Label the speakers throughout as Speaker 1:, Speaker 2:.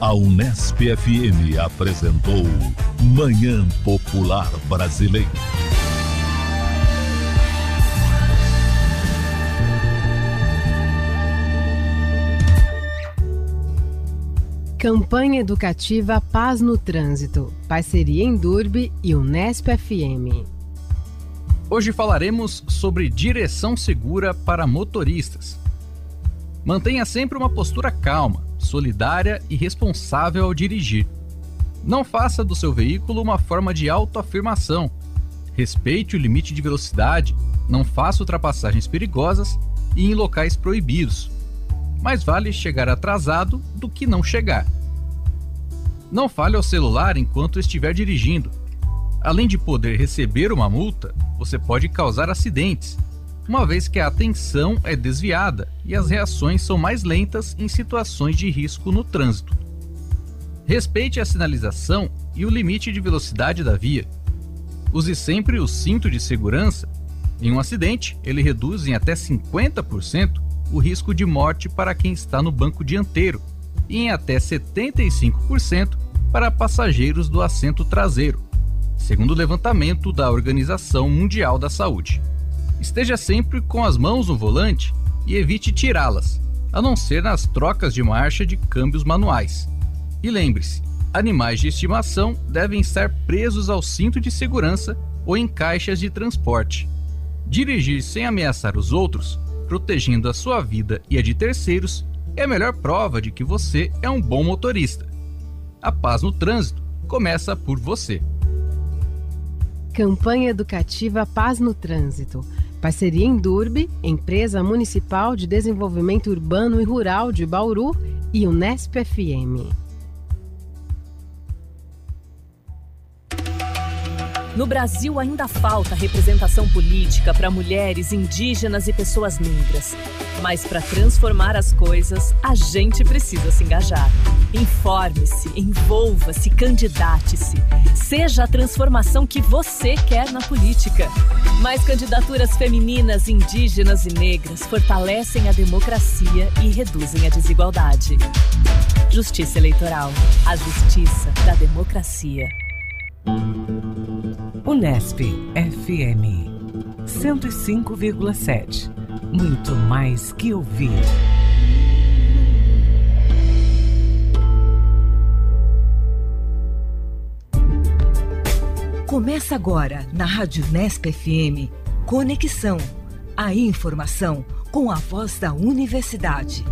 Speaker 1: A Unesp FM apresentou Manhã Popular Brasileira.
Speaker 2: Campanha educativa Paz no Trânsito, parceria Endurbe e Unesp FM.
Speaker 3: Hoje falaremos sobre direção segura para motoristas. Mantenha sempre uma postura calma, solidária e responsável ao dirigir. Não faça do seu veículo uma forma de autoafirmação. Respeite o limite de velocidade, não faça ultrapassagens perigosas e em locais proibidos. Mais vale chegar atrasado do que não chegar. Não fale ao celular enquanto estiver dirigindo. Além de poder receber uma multa, você pode causar acidentes, uma vez que a atenção é desviada e as reações são mais lentas em situações de risco no trânsito. Respeite a sinalização e o limite de velocidade da via. Use sempre o cinto de segurança. Em um acidente, ele reduz em até 50% o risco de morte para quem está no banco dianteiro e em até 75% para passageiros do assento traseiro, segundo o levantamento da Organização Mundial da Saúde. Esteja sempre com as mãos no volante e evite tirá-las, a não ser nas trocas de marcha de câmbios manuais. E lembre-se, animais de estimação devem estar presos ao cinto de segurança ou em caixas de transporte. Dirigir sem ameaçar os outros, protegendo a sua vida e a de terceiros, é a melhor prova de que você é um bom motorista. A paz no trânsito começa por você.
Speaker 2: Campanha educativa Paz no Trânsito, parceria Endurbe, Empresa Municipal de Desenvolvimento Urbano e Rural de Bauru e Unesp FM.
Speaker 4: No Brasil ainda falta representação política para mulheres, indígenas e pessoas negras. Mas para transformar as coisas, a gente precisa se engajar. Informe-se, envolva-se, candidate-se. Seja a transformação que você quer na política. Mais candidaturas femininas, indígenas e negras fortalecem a democracia e reduzem a desigualdade. Justiça Eleitoral. A justiça da democracia.
Speaker 5: Unesp FM 105,7. Muito mais que ouvir.
Speaker 4: Começa agora na Rádio Unesp FM Conexão. A informação com a voz da universidade.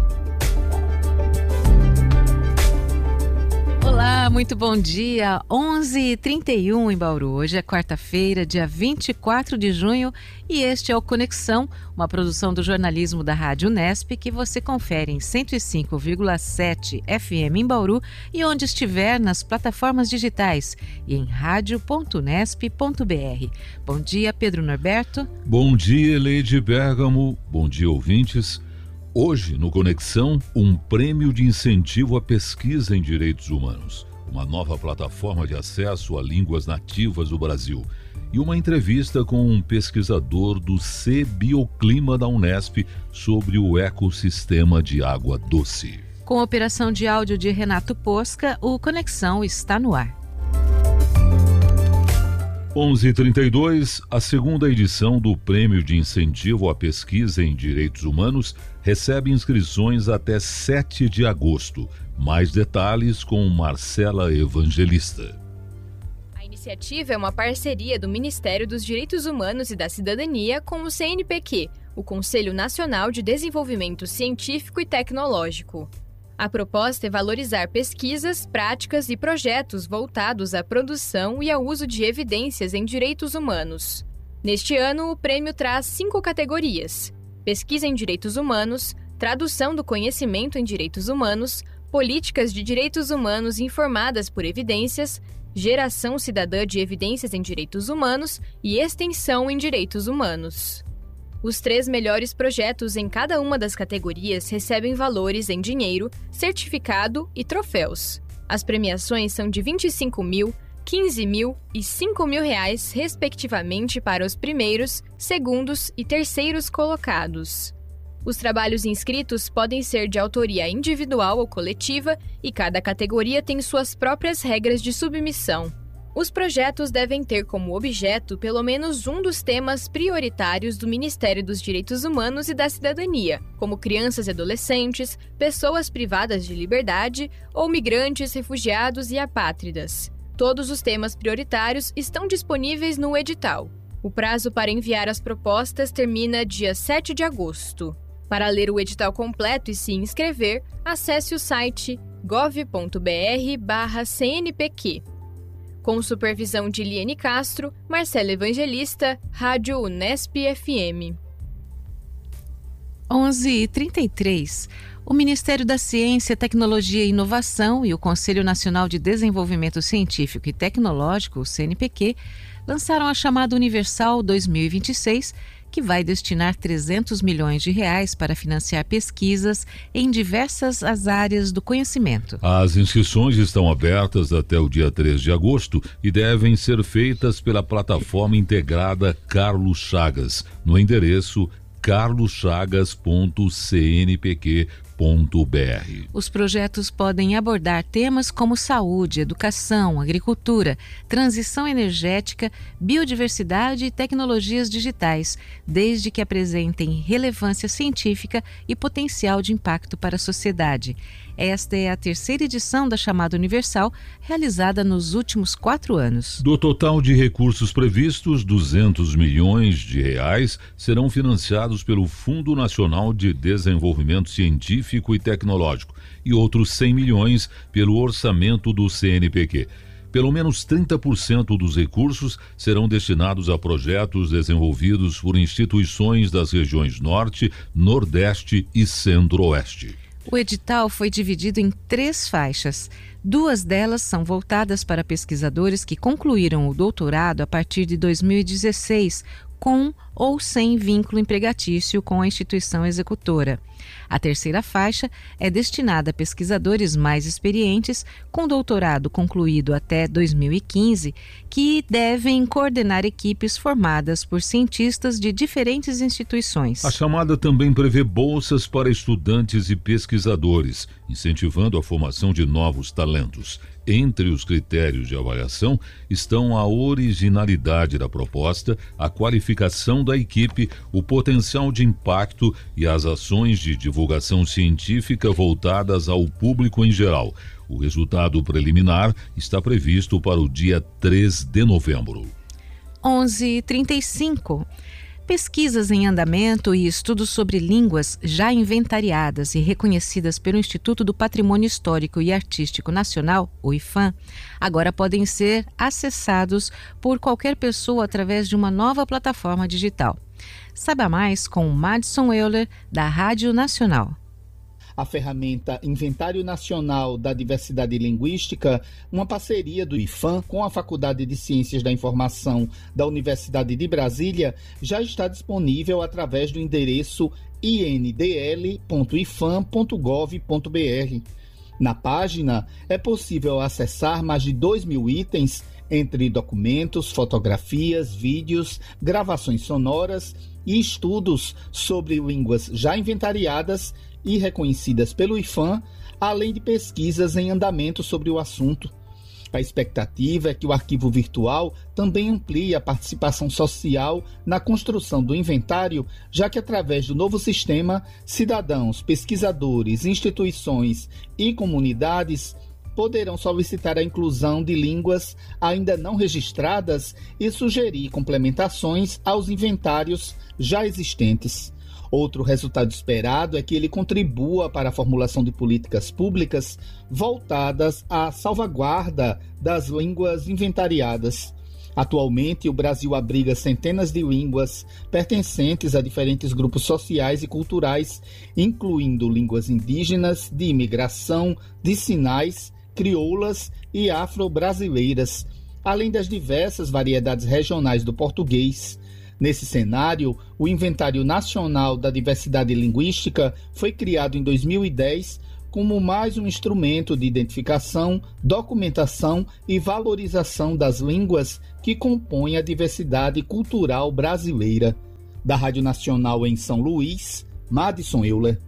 Speaker 6: Olá, muito bom dia, 11h31 em Bauru. Hoje é quarta-feira, dia 24 de junho e este é o Conexão, uma produção do jornalismo da Rádio Unesp que você confere em 105,7 FM em Bauru e onde estiver nas plataformas digitais e em radio.unesp.br. Bom dia, Pedro Norberto.
Speaker 1: Bom dia, Leide Bergamo. Bom dia, ouvintes. Hoje, no Conexão, um prêmio de incentivo à pesquisa em direitos humanos, uma nova plataforma de acesso a línguas nativas do Brasil e uma entrevista com um pesquisador do C-Bioclima da Unesp sobre o ecossistema de água doce.
Speaker 6: Com a operação de áudio de Renato Posca, o Conexão está no ar.
Speaker 1: 11h32, a segunda edição do Prêmio de Incentivo à Pesquisa em Direitos Humanos recebe inscrições até 7 de agosto. Mais detalhes com Marcela Evangelista.
Speaker 7: A iniciativa é uma parceria do Ministério dos Direitos Humanos e da Cidadania com o CNPq, o Conselho Nacional de Desenvolvimento Científico e Tecnológico. A proposta é valorizar pesquisas, práticas e projetos voltados à produção e ao uso de evidências em direitos humanos. Neste ano, o prêmio traz 5 categorias: pesquisa em direitos humanos, tradução do conhecimento em direitos humanos, políticas de direitos humanos informadas por evidências, geração cidadã de evidências em direitos humanos e extensão em direitos humanos. Os 3 melhores projetos em cada uma das categorias recebem valores em dinheiro, certificado e troféus. As premiações são de R$25.000, R$15.000 e R$5.000, respectivamente, para os primeiros, segundos e terceiros colocados. Os trabalhos inscritos podem ser de autoria individual ou coletiva e cada categoria tem suas próprias regras de submissão. Os projetos devem ter como objeto pelo menos um dos temas prioritários do Ministério dos Direitos Humanos e da Cidadania, como crianças e adolescentes, pessoas privadas de liberdade ou migrantes, refugiados e apátridas. Todos os temas prioritários estão disponíveis no edital. O prazo para enviar as propostas termina dia 7 de agosto. Para ler o edital completo e se inscrever, acesse o site gov.br/CNPq. Com supervisão de Liene Castro, Marcela Evangelista, Rádio Unesp FM.
Speaker 6: 11h33. O Ministério da Ciência, Tecnologia e Inovação e o Conselho Nacional de Desenvolvimento Científico e Tecnológico, o CNPq, lançaram a chamada Universal 2026, que vai destinar R$300 milhões para financiar pesquisas em diversas áreas do conhecimento.
Speaker 1: As inscrições estão abertas até o dia 3 de agosto e devem ser feitas pela plataforma integrada Carlos Chagas, no endereço carloschagas.cnpq.br.
Speaker 6: Os projetos podem abordar temas como saúde, educação, agricultura, transição energética, biodiversidade e tecnologias digitais, desde que apresentem relevância científica e potencial de impacto para a sociedade. Esta é a terceira edição da chamada Universal, realizada nos últimos 4 anos.
Speaker 1: Do total de recursos previstos, R$200 milhões serão financiados pelo Fundo Nacional de Desenvolvimento Científico e Tecnológico e outros 100 milhões pelo orçamento do CNPq. Pelo menos 30% dos recursos serão destinados a projetos desenvolvidos por instituições das regiões Norte, Nordeste e Centro-Oeste.
Speaker 6: O edital foi dividido em 3 faixas. 2 delas são voltadas para pesquisadores que concluíram o doutorado a partir de 2016, com ou sem vínculo empregatício com a instituição executora. A terceira faixa é destinada a pesquisadores mais experientes, com doutorado concluído até 2015, que devem coordenar equipes formadas por cientistas de diferentes instituições.
Speaker 1: A chamada também prevê bolsas para estudantes e pesquisadores, incentivando a formação de novos talentos. Entre os critérios de avaliação estão a originalidade da proposta, a qualificação da equipe, o potencial de impacto e as ações de divulgação científica voltadas ao público em geral. O resultado preliminar está previsto para o dia 3 de novembro.
Speaker 6: 11h35. Pesquisas em andamento e estudos sobre línguas já inventariadas e reconhecidas pelo Instituto do Patrimônio Histórico e Artístico Nacional, o IPHAN, agora podem ser acessados por qualquer pessoa através de uma nova plataforma digital. Saiba mais com Madison Euler, da Rádio Nacional.
Speaker 8: A ferramenta Inventário Nacional da Diversidade Linguística, uma parceria do IPHAN com a Faculdade de Ciências da Informação da Universidade de Brasília, já está disponível através do endereço indl.ifan.gov.br. Na página, é possível acessar mais de 2.000 itens, entre documentos, fotografias, vídeos, gravações sonoras e estudos sobre línguas já inventariadas e reconhecidas pelo IPHAN, além de pesquisas em andamento sobre o assunto. A expectativa é que o arquivo virtual também amplie a participação social na construção do inventário, já que através do novo sistema, cidadãos, pesquisadores, instituições e comunidades poderão solicitar a inclusão de línguas ainda não registradas e sugerir complementações aos inventários já existentes. Outro resultado esperado é que ele contribua para a formulação de políticas públicas voltadas à salvaguarda das línguas inventariadas. Atualmente, o Brasil abriga centenas de línguas pertencentes a diferentes grupos sociais e culturais, incluindo línguas indígenas, de imigração, de sinais, crioulas e afro-brasileiras, além das diversas variedades regionais do português. Nesse cenário, o Inventário Nacional da Diversidade Linguística foi criado em 2010 como mais um instrumento de identificação, documentação e valorização das línguas que compõem a diversidade cultural brasileira. Da Rádio Nacional em São Luís, Madison Euler.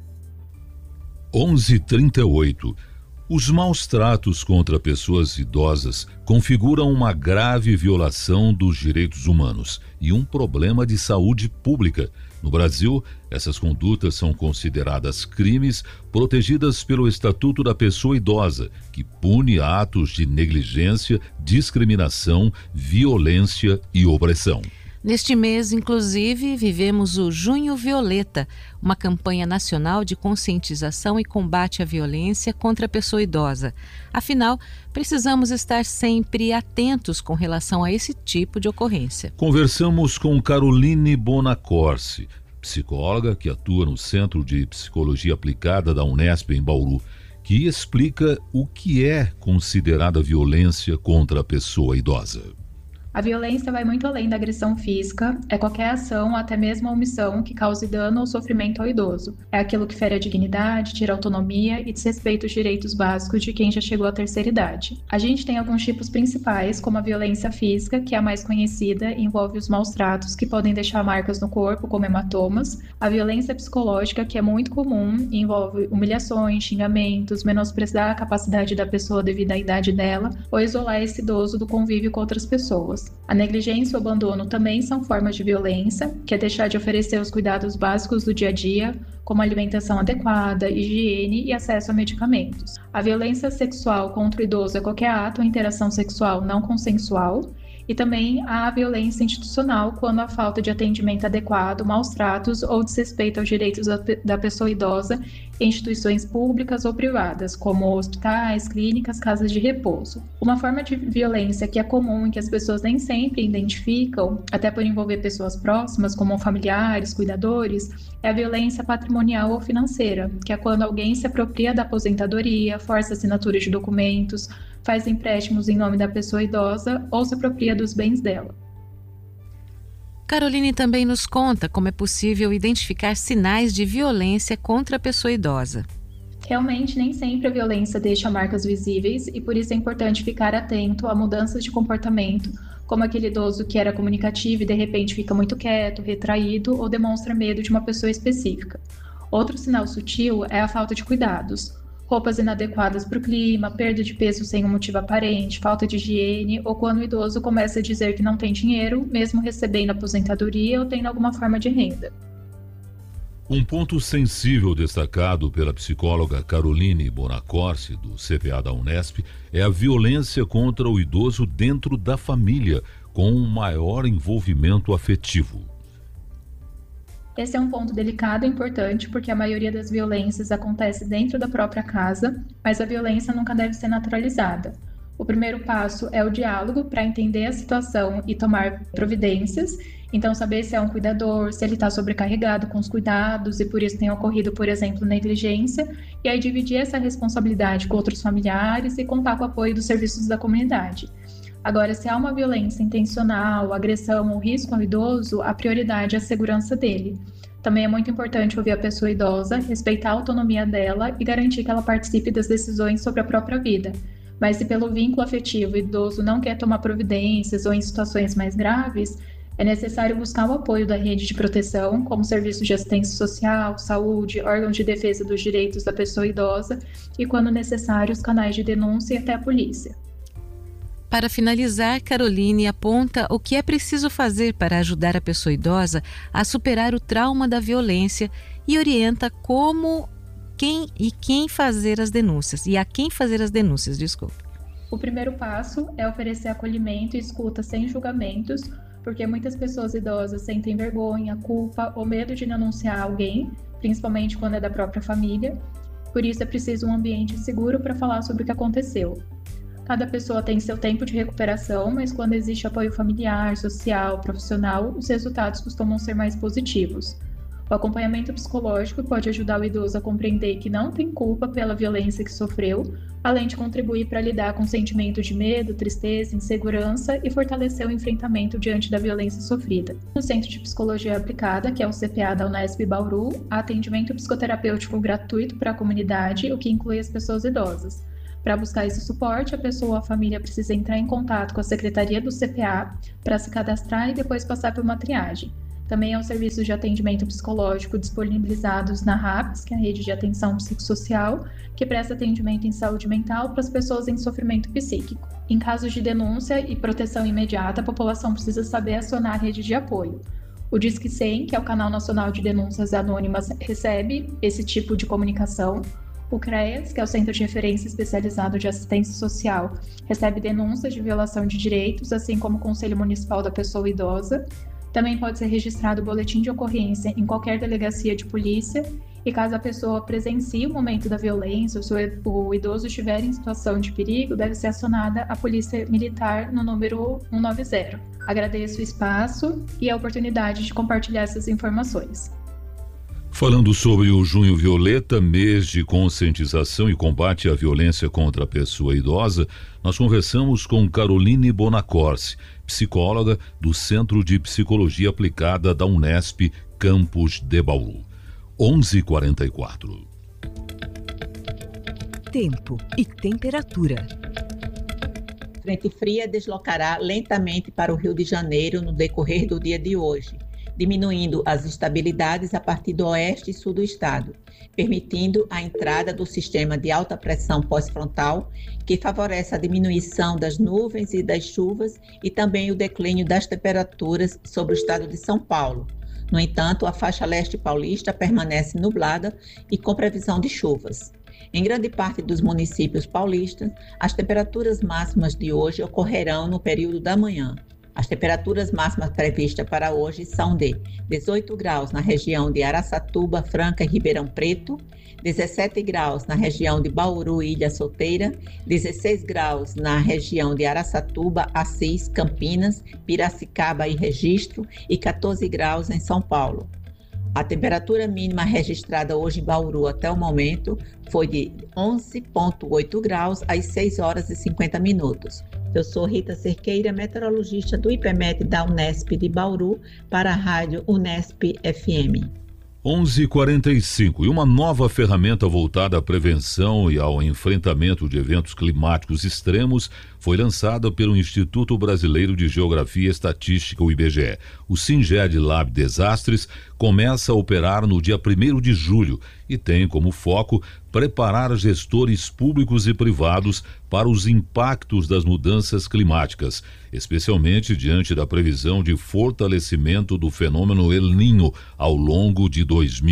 Speaker 1: 11h38. Os maus tratos contra pessoas idosas configuram uma grave violação dos direitos humanos e um problema de saúde pública. No Brasil, essas condutas são consideradas crimes protegidas pelo Estatuto da Pessoa Idosa, que pune atos de negligência, discriminação, violência e opressão.
Speaker 6: Neste mês, inclusive, vivemos o Junho Violeta, uma campanha nacional de conscientização e combate à violência contra a pessoa idosa. Afinal, precisamos estar sempre atentos com relação a esse tipo de ocorrência.
Speaker 1: Conversamos com Caroline Bonacorsi, psicóloga que atua no Centro de Psicologia Aplicada da Unesp em Bauru, que explica o que é considerada violência contra a pessoa idosa.
Speaker 9: A violência vai muito além da agressão física, é qualquer ação, até mesmo a omissão, que cause dano ou sofrimento ao idoso. É aquilo que fere a dignidade, tira a autonomia e desrespeita os direitos básicos de quem já chegou à terceira idade. A gente tem alguns tipos principais, como a violência física, que é a mais conhecida, envolve os maus tratos, que podem deixar marcas no corpo, como hematomas. A violência psicológica, que é muito comum, envolve humilhações, xingamentos, menosprezar a capacidade da pessoa devido à idade dela, ou isolar esse idoso do convívio com outras pessoas. A negligência e o abandono também são formas de violência, que é deixar de oferecer os cuidados básicos do dia a dia, como alimentação adequada, higiene e acesso a medicamentos. A violência sexual contra o idoso é qualquer ato ou interação sexual não consensual. E também a violência institucional, quando a falta de atendimento adequado, maus tratos ou desrespeito aos direitos da pessoa idosa em instituições públicas ou privadas, como hospitais, clínicas, casas de repouso. Uma forma de violência que é comum e que as pessoas nem sempre identificam, até por envolver pessoas próximas, como familiares, cuidadores, é a violência patrimonial ou financeira, que é quando alguém se apropria da aposentadoria, força assinatura de documentos, faz empréstimos em nome da pessoa idosa ou se apropria dos bens dela.
Speaker 6: Caroline também nos conta como é possível identificar sinais de violência contra a pessoa idosa.
Speaker 9: Realmente, nem sempre a violência deixa marcas visíveis e por isso é importante ficar atento a mudanças de comportamento, como aquele idoso que era comunicativo e de repente fica muito quieto, retraído ou demonstra medo de uma pessoa específica. Outro sinal sutil é a falta de cuidados. Roupas inadequadas para o clima, perda de peso sem um motivo aparente, falta de higiene, ou quando o idoso começa a dizer que não tem dinheiro, mesmo recebendo aposentadoria ou tendo alguma forma de renda.
Speaker 1: Um ponto sensível destacado pela psicóloga Caroline Bonacorsi, do CPA da Unesp, é a violência contra o idoso dentro da família, com um maior envolvimento afetivo.
Speaker 9: Esse é um ponto delicado e importante porque a maioria das violências acontece dentro da própria casa, mas a violência nunca deve ser naturalizada. O primeiro passo é o diálogo para entender a situação e tomar providências, então saber se é um cuidador, se ele está sobrecarregado com os cuidados e por isso tem ocorrido, por exemplo, negligência, e aí dividir essa responsabilidade com outros familiares e contar com o apoio dos serviços da comunidade. Agora, se há uma violência intencional, agressão ou risco ao idoso, a prioridade é a segurança dele. Também é muito importante ouvir a pessoa idosa, respeitar a autonomia dela e garantir que ela participe das decisões sobre a própria vida. Mas se pelo vínculo afetivo o idoso não quer tomar providências ou em situações mais graves, é necessário buscar o apoio da rede de proteção, como serviços de assistência social, saúde, órgãos de defesa dos direitos da pessoa idosa e, quando necessário, os canais de denúncia e até a polícia.
Speaker 6: Para finalizar, Caroline aponta o que é preciso fazer para ajudar a pessoa idosa a superar o trauma da violência e orienta como, quem fazer as denúncias, e a quem fazer as denúncias, desculpe.
Speaker 9: O primeiro passo é oferecer acolhimento e escuta sem julgamentos, porque muitas pessoas idosas sentem vergonha, culpa ou medo de denunciar alguém, principalmente quando é da própria família. Por isso é preciso um ambiente seguro para falar sobre o que aconteceu. Cada pessoa tem seu tempo de recuperação, mas quando existe apoio familiar, social, profissional, os resultados costumam ser mais positivos. O acompanhamento psicológico pode ajudar o idoso a compreender que não tem culpa pela violência que sofreu, além de contribuir para lidar com sentimentos de medo, tristeza, insegurança e fortalecer o enfrentamento diante da violência sofrida. No Centro de Psicologia Aplicada, que é o CPA da Unesp Bauru, há atendimento psicoterapêutico gratuito para a comunidade, o que inclui as pessoas idosas. Para buscar esse suporte, a pessoa ou a família precisa entrar em contato com a secretaria do CPA para se cadastrar e depois passar por uma triagem. também aos serviços de atendimento psicológico disponibilizados na RAPS, que é a Rede de Atenção Psicossocial, que presta atendimento em saúde mental para as pessoas em sofrimento psíquico. Em casos de denúncia e proteção imediata, a população precisa saber acionar a rede de apoio. O Disque 100, que é o Canal Nacional de Denúncias Anônimas, recebe esse tipo de comunicação. O CREAS, que é o Centro de Referência Especializado de Assistência Social, recebe denúncias de violação de direitos, assim como o Conselho Municipal da Pessoa Idosa. Também pode ser registrado o boletim de ocorrência em qualquer delegacia de polícia e caso a pessoa presencie o momento da violência ou se o idoso estiver em situação de perigo, deve ser acionada a Polícia Militar no número 190. Agradeço o espaço e a oportunidade de compartilhar essas informações.
Speaker 1: Falando sobre o Junho Violeta, mês de conscientização e combate à violência contra a pessoa idosa, nós conversamos com Caroline Bonacorsi, psicóloga do Centro de Psicologia Aplicada da Unesp, campus de Bauru. 11h44.
Speaker 10: Tempo e temperatura.
Speaker 11: Frente fria deslocará lentamente para o Rio de Janeiro no decorrer do dia de hoje, diminuindo as instabilidades a partir do oeste e sul do estado, permitindo a entrada do sistema de alta pressão pós-frontal, que favorece a diminuição das nuvens e das chuvas e também o declínio das temperaturas sobre o estado de São Paulo. No entanto, a faixa leste paulista permanece nublada e com previsão de chuvas. Em grande parte dos municípios paulistas, as temperaturas máximas de hoje ocorrerão no período da manhã. As temperaturas máximas previstas para hoje são de 18 graus na região de Araçatuba, Franca e Ribeirão Preto, 17 graus na região de Bauru e Ilha Solteira, 16 graus na região de Araçatuba, Assis, Campinas, Piracicaba e Registro e 14 graus em São Paulo. A temperatura mínima registrada hoje em Bauru até o momento foi de 11,8 graus às 6 horas e 50 minutos. Eu sou Rita Cerqueira, meteorologista do IPMET da Unesp de Bauru, para a rádio Unesp FM.
Speaker 1: 11h45. E uma nova ferramenta voltada à prevenção e ao enfrentamento de eventos climáticos extremos foi lançada pelo Instituto Brasileiro de Geografia e Estatística, o IBGE. O SINGED Lab Desastres começa a operar no dia 1º de julho e tem como foco preparar gestores públicos e privados para os impactos das mudanças climáticas, especialmente diante da previsão de fortalecimento do fenômeno El Niño ao longo de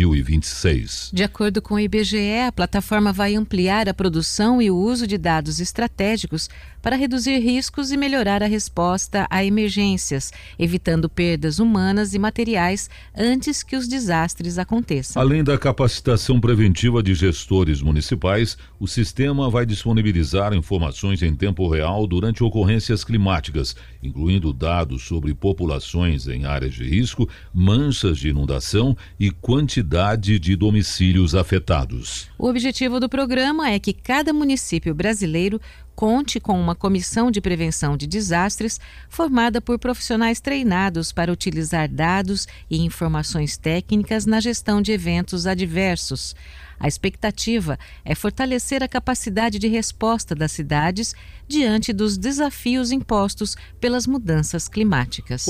Speaker 1: 2026.
Speaker 6: De acordo com o IBGE, a plataforma vai ampliar a produção e o uso de dados estratégicos para reduzir riscos e melhorar a resposta a emergências, evitando perdas humanas e materiais antes que os desastres aconteçam.
Speaker 1: Além da capacitação preventiva de gestores municipais, o sistema vai disponibilizar informações em tempo real durante ocorrências climáticas, incluindo dados sobre populações em áreas de risco, manchas de inundação e quantidade de domicílios afetados.
Speaker 6: O objetivo do programa é que cada município brasileiro conte com uma comissão de prevenção de desastres formada por profissionais treinados para utilizar dados e informações técnicas na gestão de eventos adversos. A expectativa é fortalecer a capacidade de resposta das cidades diante dos desafios impostos pelas mudanças climáticas.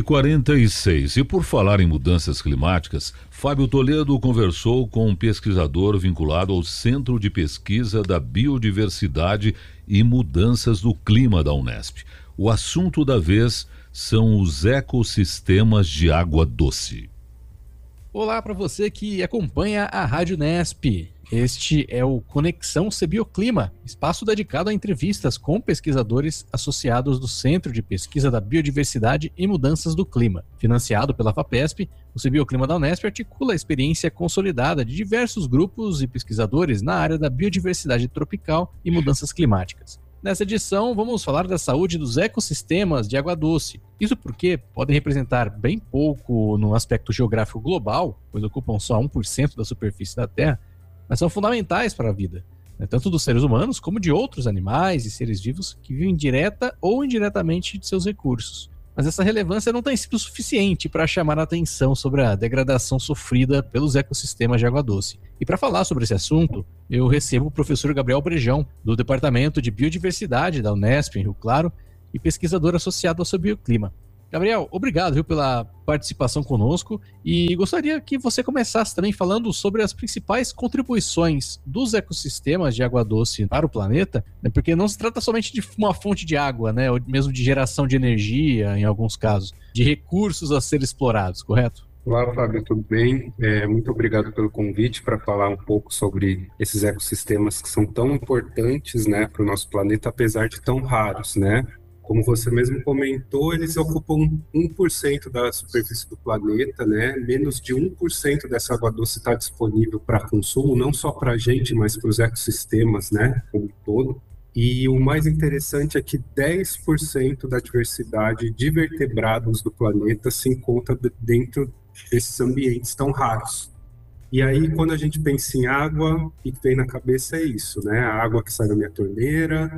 Speaker 1: 11h46. E por falar em mudanças climáticas, Fábio Toledo conversou com um pesquisador vinculado ao Centro de Pesquisa da Biodiversidade e Mudanças do Clima da Unesp. O assunto da vez são os ecossistemas de água doce.
Speaker 3: Olá para você que acompanha a Rádio Unesp. Este é o Conexão Sebioclima, espaço dedicado a entrevistas com pesquisadores associados do Centro de Pesquisa da Biodiversidade e Mudanças do Clima. Financiado pela FAPESP, o Sebioclima da Unesp articula a experiência consolidada de diversos grupos e pesquisadores na área da biodiversidade tropical e mudanças climáticas. Nessa edição, vamos falar da saúde dos ecossistemas de água doce. Isso porque podem representar bem pouco no aspecto geográfico global, pois ocupam só 1% da superfície da Terra, mas são fundamentais para a vida, né, tanto dos seres humanos como de outros animais e seres vivos que vivem direta ou indiretamente de seus recursos. Mas essa relevância não tem sido suficiente para chamar a atenção sobre a degradação sofrida pelos ecossistemas de água doce. E para falar sobre esse assunto, eu recebo o professor Gabriel Brejão, do Departamento de Biodiversidade da Unesp, em Rio Claro, e pesquisador associado ao Sebioclima. Gabriel, obrigado, viu, pela participação conosco, e gostaria que você começasse também falando sobre as principais contribuições dos ecossistemas de água doce para o planeta, né, porque não se trata somente de uma fonte de água, né, ou mesmo de geração de energia, em alguns casos, de recursos a ser explorados, correto?
Speaker 12: Olá, Fábio, tudo bem? Muito obrigado pelo convite para falar um pouco sobre esses ecossistemas que são tão importantes, né, para o nosso planeta, apesar de tão raros, né? Como você mesmo comentou, eles ocupam 1% da superfície do planeta, né? Menos de 1% dessa água doce está disponível para consumo, não só para a gente, mas para os ecossistemas, né, como um todo. E o mais interessante é que 10% da diversidade de vertebrados do planeta se encontra dentro desses ambientes tão raros. E aí, quando a gente pensa em água, o que vem na cabeça é isso, né? A água que sai da minha torneira,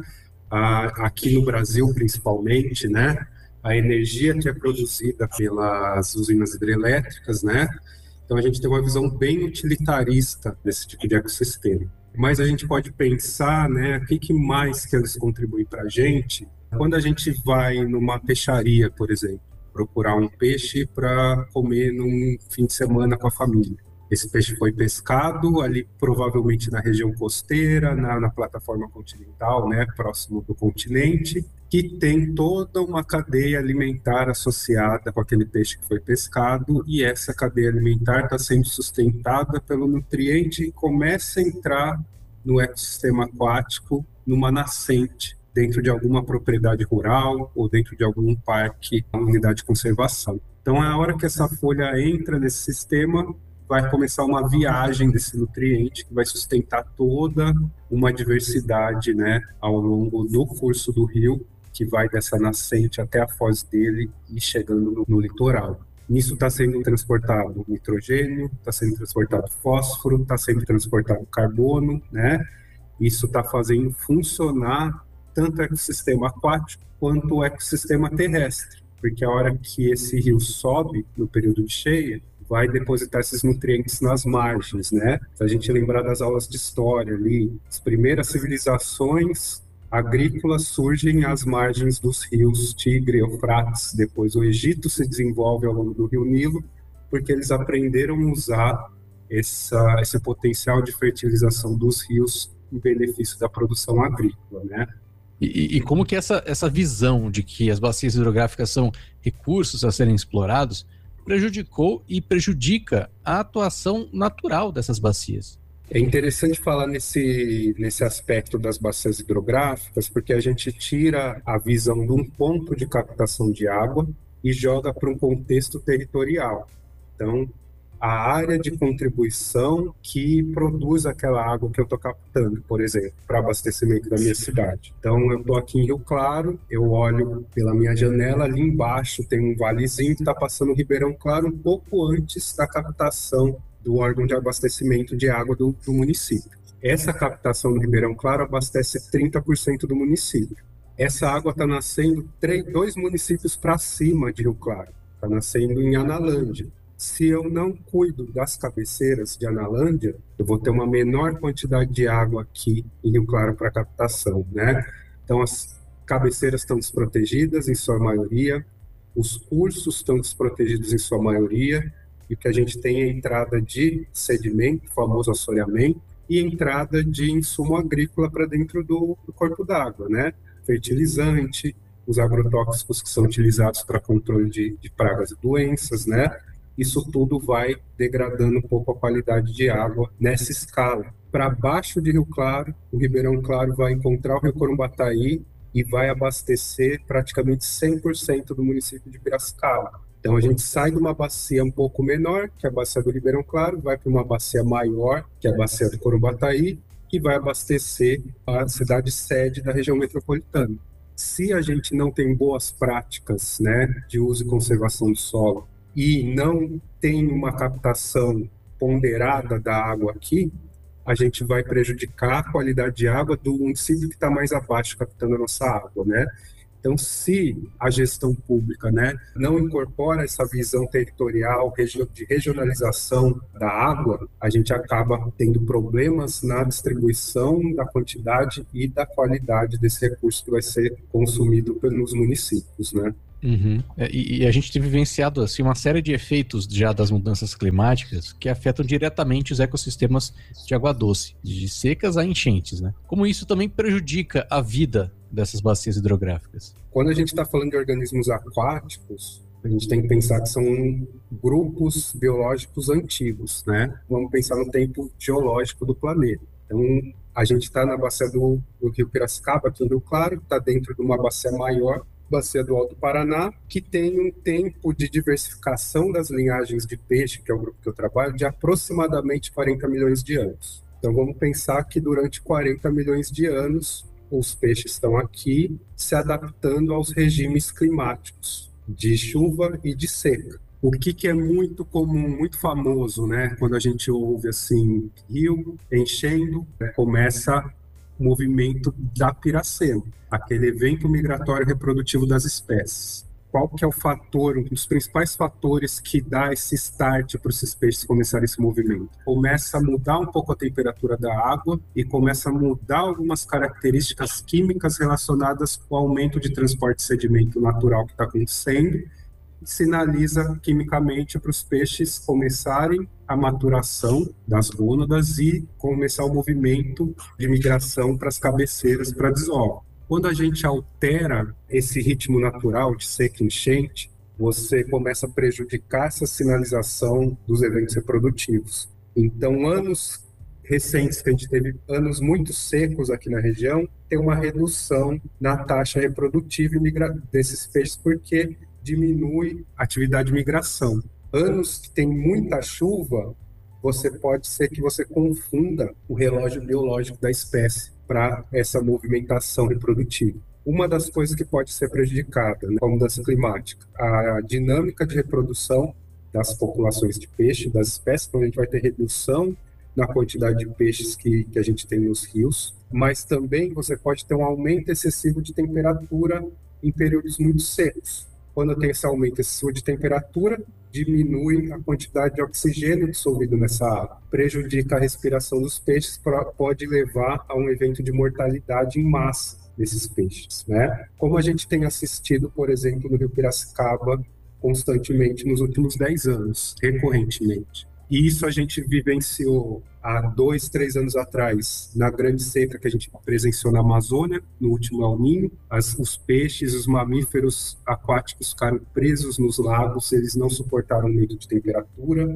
Speaker 12: aqui no Brasil principalmente, né? A energia que é produzida pelas usinas hidrelétricas, né? Então a gente tem uma visão bem utilitarista desse tipo de ecossistema. Mas a gente pode pensar, né? O que mais que eles contribuem para a gente? Quando a gente vai numa peixaria, por exemplo, procurar um peixe para comer num fim de semana com a família. Esse peixe foi pescado ali, provavelmente na região costeira, na plataforma continental, né, próximo do continente, que tem toda uma cadeia alimentar associada com aquele peixe que foi pescado, e essa cadeia alimentar está sendo sustentada pelo nutriente que começa a entrar no ecossistema aquático numa nascente, dentro de alguma propriedade rural ou dentro de algum parque, uma unidade de conservação. Então, a hora que essa folha entra nesse sistema, vai começar uma viagem desse nutriente que vai sustentar toda uma diversidade, né, ao longo do curso do rio, que vai dessa nascente até a foz dele e chegando no litoral. Nisso está sendo transportado nitrogênio, está sendo transportado fósforo, está sendo transportado carbono, né? Isso está fazendo funcionar tanto o ecossistema aquático quanto o ecossistema terrestre, porque a hora que esse rio sobe no período de cheia, vai depositar esses nutrientes nas margens, né? Se a gente lembrar das aulas de história ali, as primeiras civilizações agrícolas surgem às margens dos rios Tigre, Eufrates, depois o Egito se desenvolve ao longo do rio Nilo, porque eles aprenderam a usar esse potencial de fertilização dos rios em benefício da produção agrícola, né?
Speaker 3: E como que essa visão de que as bacias hidrográficas são recursos a serem explorados prejudicou e prejudica a atuação natural dessas bacias?
Speaker 12: É interessante falar nesse aspecto das bacias hidrográficas, porque a gente tira a visão de um ponto de captação de água e joga para um contexto territorial. Então, a área de contribuição que produz aquela água que eu estou captando, por exemplo, para abastecimento da minha cidade. Então, eu estou aqui em Rio Claro, eu olho pela minha janela, ali embaixo tem um valezinho que está passando o Ribeirão Claro um pouco antes da captação do órgão de abastecimento de água do município. Essa captação no Ribeirão Claro abastece 30% do município. Essa água está nascendo 2 municípios para cima de Rio Claro, está nascendo em Analândia. Se eu não cuido das cabeceiras de Analândia, eu vou ter uma menor quantidade de água aqui em Rio Claro para captação, né? Então, as cabeceiras estão desprotegidas em sua maioria, os cursos estão desprotegidos em sua maioria, e o que a gente tem é entrada de sedimento, famoso assoreamento, e entrada de insumo agrícola para dentro do corpo d'água, né? Fertilizante, os agrotóxicos que são utilizados para controle de pragas e doenças, né? Isso tudo vai degradando um pouco a qualidade de água nessa escala. Para baixo de Rio Claro, o Ribeirão Claro vai encontrar o Rio Corumbataí e vai abastecer praticamente 100% do município de Piracicaba. Então a gente sai de uma bacia um pouco menor, que é a bacia do Ribeirão Claro, vai para uma bacia maior, que é a bacia do Corumbataí, que vai abastecer a cidade sede da região metropolitana. Se a gente não tem boas práticas, né, de uso e conservação do solo, e não tem uma captação ponderada da água aqui, a gente vai prejudicar a qualidade de água do município que está mais abaixo captando a nossa água, né? Então, se a gestão pública, né, não incorpora essa visão territorial de regionalização da água, a gente acaba tendo problemas na distribuição da quantidade e da qualidade desse recurso que vai ser consumido pelos municípios, né?
Speaker 3: E a gente tem vivenciado assim, uma série de efeitos já das mudanças climáticas que afetam diretamente os ecossistemas de água doce, de secas a enchentes, né? Como isso também prejudica a vida dessas bacias hidrográficas?
Speaker 12: Quando a gente está falando de organismos aquáticos, a gente tem que pensar que são grupos biológicos antigos, né? Vamos pensar no tempo geológico do planeta. Então, a gente está na bacia do Rio Piracicaba, aqui no Rio Claro, que está dentro de uma bacia maior, bacia do Alto Paraná, que tem um tempo de diversificação das linhagens de peixe, que é o grupo que eu trabalho, de aproximadamente 40 milhões de anos. Então, vamos pensar que durante 40 milhões de anos, os peixes estão aqui se adaptando aos regimes climáticos de chuva e de seca. O que é muito comum, muito famoso, né? Quando a gente ouve assim, rio enchendo, começa o movimento da piracema, aquele evento migratório reprodutivo das espécies. Qual que é o fator, um dos principais fatores que dá esse start para esses peixes começarem esse movimento? Começa a mudar um pouco a temperatura da água e começa a mudar algumas características químicas relacionadas com o aumento de transporte de sedimento natural que está acontecendo, sinaliza quimicamente para os peixes começarem a maturação das gônadas e começar o movimento de migração para as cabeceiras para desova. Quando a gente altera esse ritmo natural de seca e enchente, você começa a prejudicar essa sinalização dos eventos reprodutivos. Então, anos recentes, que a gente teve anos muito secos aqui na região, tem uma redução na taxa reprodutiva desses peixes, porque diminui a atividade de migração. Anos que tem muita chuva, pode ser que você confunda o relógio biológico da espécie para essa movimentação reprodutiva. Uma das coisas que pode ser prejudicada, né, com a mudança climática, a dinâmica de reprodução das populações de peixe, das espécies, então a gente vai ter redução na quantidade de peixes que a gente tem nos rios, mas também você pode ter um aumento excessivo de temperatura em períodos muito secos. Quando tem esse aumento excessivo de temperatura, diminui a quantidade de oxigênio dissolvido nessa água, prejudica a respiração dos peixes, pode levar a um evento de mortalidade em massa desses peixes, né? Como a gente tem assistido, por exemplo, no Rio Piracicaba, constantemente nos últimos 10 anos, recorrentemente. E isso a gente vivenciou há 2, 3 anos atrás, na grande seca que a gente presenciou na Amazônia, no último El Niño. Os peixes, os mamíferos aquáticos ficaram presos nos lagos, eles não suportaram o aumento de temperatura.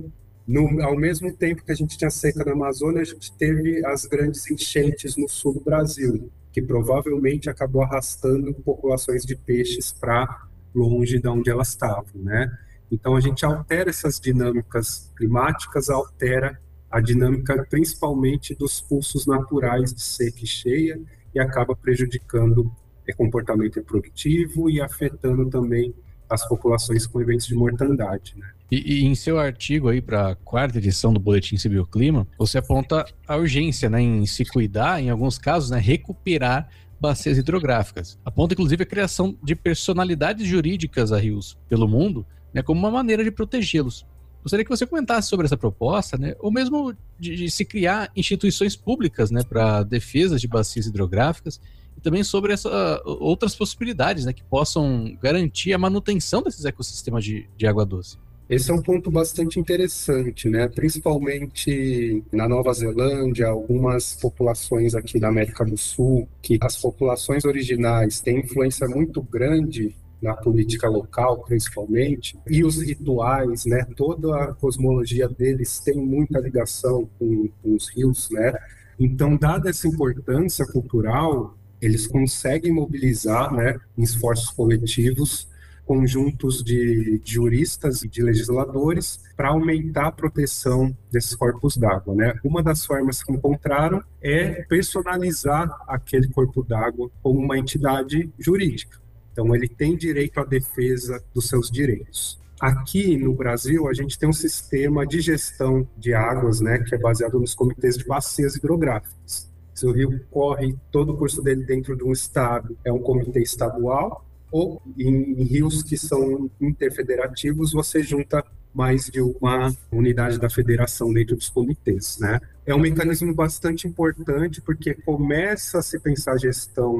Speaker 12: Ao mesmo tempo que a gente tinha seca na Amazônia, a gente teve as grandes enchentes no sul do Brasil, que provavelmente acabou arrastando populações de peixes para longe de onde elas estavam, né? Então, a gente altera essas dinâmicas climáticas, altera a dinâmica principalmente dos pulsos naturais de seca e cheia e acaba prejudicando o comportamento reprodutivo e afetando também as populações com eventos de mortandade, né?
Speaker 3: E em seu artigo aí para a 4ª edição do Boletim Cibioclima, você aponta a urgência, né, em se cuidar, em alguns casos, né, recuperar bacias hidrográficas. Aponta, inclusive, a criação de personalidades jurídicas a rios pelo mundo, né, como uma maneira de protegê-los. Gostaria que você comentasse sobre essa proposta, né, ou mesmo de se criar instituições públicas, né, para defesa de bacias hidrográficas e também sobre outras possibilidades, né, que possam garantir a manutenção desses ecossistemas de água doce.
Speaker 12: Esse é um ponto bastante interessante, né? Principalmente na Nova Zelândia, algumas populações aqui na América do Sul, que as populações originais têm influência muito grande na política local, principalmente, e os rituais, né? Toda a cosmologia deles tem muita ligação com os rios, né? Então, dada essa importância cultural, eles conseguem mobilizar, né, em esforços coletivos, conjuntos de juristas e de legisladores para aumentar a proteção desses corpos d'água, né? Uma das formas que encontraram é personalizar aquele corpo d'água como uma entidade jurídica. Então, ele tem direito à defesa dos seus direitos. Aqui no Brasil, a gente tem um sistema de gestão de águas, né, que é baseado nos comitês de bacias hidrográficas. Se o rio corre todo o curso dele dentro de um estado, é um comitê estadual, ou em rios que são interfederativos, você junta mais de uma unidade da federação dentro dos comitês, né? É um mecanismo bastante importante porque começa a se pensar a gestão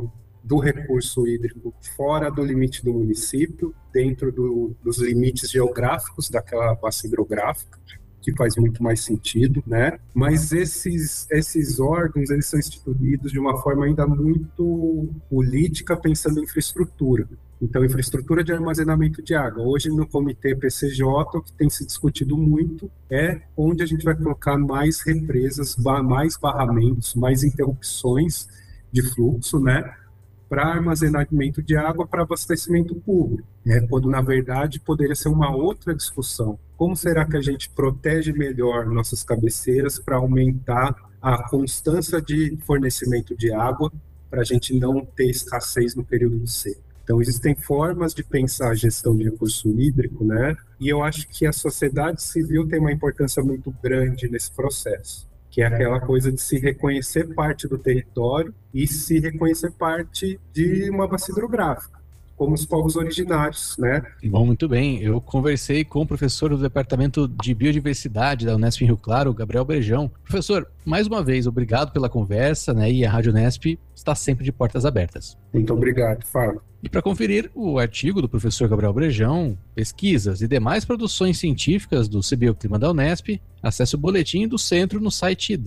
Speaker 12: do recurso hídrico fora do limite do município, dentro dos limites geográficos daquela bacia hidrográfica, que faz muito mais sentido, né? Mas esses órgãos, eles são instituídos de uma forma ainda muito política, pensando em infraestrutura. Então, infraestrutura de armazenamento de água. Hoje, no Comitê PCJ, o que tem se discutido muito é onde a gente vai colocar mais represas, mais barramentos, mais interrupções de fluxo, né? Para armazenamento de água para abastecimento público, quando na verdade poderia ser uma outra discussão. Como será que a gente protege melhor nossas cabeceiras para aumentar a constância de fornecimento de água, para a gente não ter escassez no período de seca? Então, existem formas de pensar a gestão de recurso hídrico, né? E eu acho que a sociedade civil tem uma importância muito grande nesse processo, que é aquela coisa de se reconhecer parte do território e se reconhecer parte de uma bacia hidrográfica, como os povos originários, né?
Speaker 3: Bom, muito bem. Eu conversei com o professor do Departamento de Biodiversidade da Unesp em Rio Claro, Gabriel Brejão. Professor, mais uma vez, obrigado pela conversa, né? E a Rádio Unesp está sempre de portas abertas.
Speaker 12: Muito obrigado, Fábio.
Speaker 3: E para conferir o artigo do professor Gabriel Brejão, pesquisas e demais produções científicas do CBioclima da Unesp, acesse o boletim do centro no site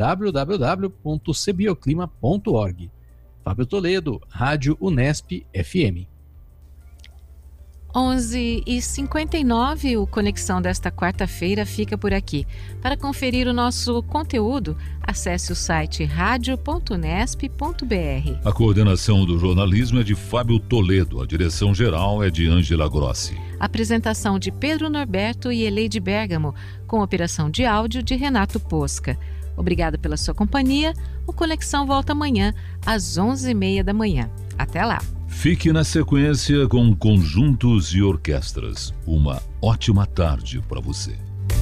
Speaker 3: www.cbioclima.org. Fábio Toledo, Rádio Unesp FM.
Speaker 6: 11h59, o Conexão desta quarta-feira fica por aqui. Para conferir o nosso conteúdo, acesse o site radio.unesp.br.
Speaker 1: A coordenação do jornalismo é de Fábio Toledo, a direção-geral é de Ângela Grossi.
Speaker 6: Apresentação de Pedro Norberto e Eleide Bergamo, com operação de áudio de Renato Posca. Obrigada pela sua companhia. O Conexão volta amanhã, às 11h30 da manhã. Até lá!
Speaker 1: Fique na sequência com conjuntos e orquestras. Uma ótima tarde para você.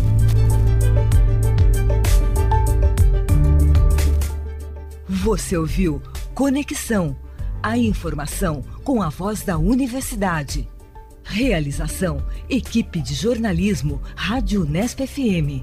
Speaker 10: Você ouviu Conexão, a informação com a voz da universidade. Realização, equipe de jornalismo, Rádio Unesp FM.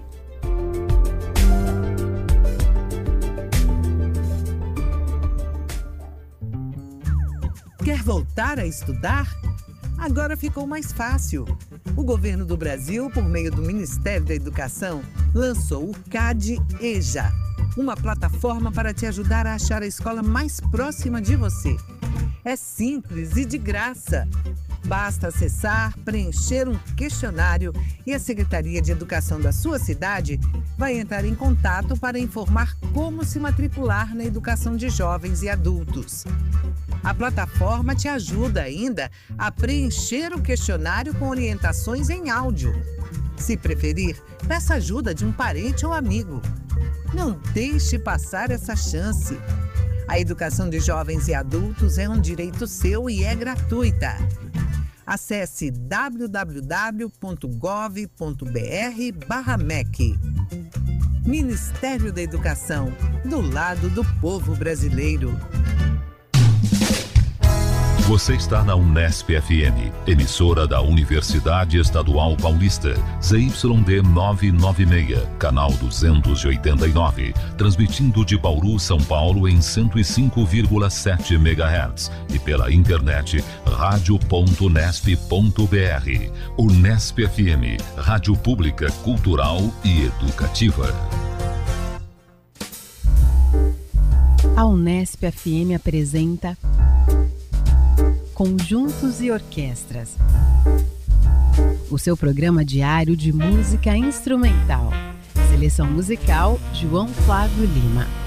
Speaker 13: Quer voltar a estudar? Agora ficou mais fácil. O governo do Brasil, por meio do Ministério da Educação, lançou o CAD-EJA, uma plataforma para te ajudar a achar a escola mais próxima de você. É simples e de graça. Basta acessar, preencher um questionário e a Secretaria de Educação da sua cidade vai entrar em contato para informar como se matricular na educação de jovens e adultos. A plataforma te ajuda ainda a preencher o questionário com orientações em áudio. Se preferir, peça ajuda de um parente ou amigo. Não deixe passar essa chance. A educação de jovens e adultos é um direito seu e é gratuita. Acesse www.gov.br/MEC. Ministério da Educação, do lado do povo brasileiro.
Speaker 1: Você está na Unesp FM, emissora da Universidade Estadual Paulista, ZYD 996, canal 289, transmitindo de Bauru, São Paulo em 105,7 MHz e pela internet radio.unesp.br. Unesp FM, rádio pública, cultural e educativa.
Speaker 2: A Unesp FM apresenta Conjuntos e Orquestras, o seu programa diário de música instrumental. Seleção musical, João Flávio Lima.